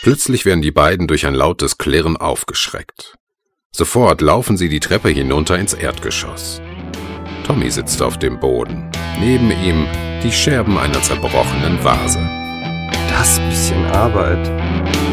Plötzlich werden die beiden durch ein lautes Klirren aufgeschreckt. Sofort laufen sie die Treppe hinunter ins Erdgeschoss. Tommy sitzt auf dem Boden. Neben ihm die Scherben einer zerbrochenen Vase. Das bisschen Arbeit.